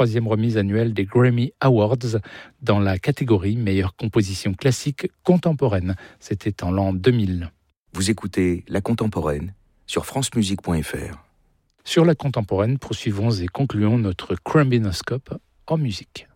troisième remise annuelle des Grammy Awards dans la catégorie meilleure composition classique contemporaine. C'était en l'an 2000. Vous écoutez La Contemporaine sur francemusique.fr. Sur La Contemporaine, poursuivons et concluons notre Crambinoscope en musique.